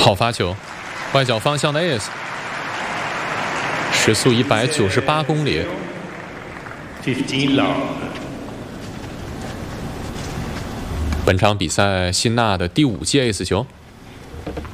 好发球，外角方向的 ace， 时速198公里。本场比赛辛纳的第5记 ace 球。